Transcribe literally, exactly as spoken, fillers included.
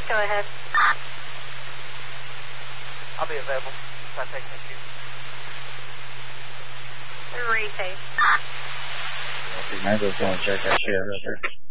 Go ahead. I'll be available. If I take my cue. Ready, safe. Mango's going to check that shit right there.